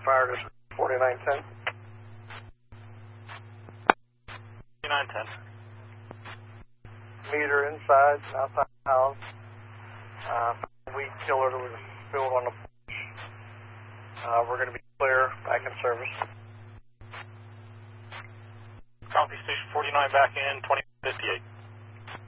Fire district 4910. 4910. Meter inside, outside the house. Weed killer that was spilled on the porch. We're going to be clear, back in service. Copy, station 49 back in, 2058.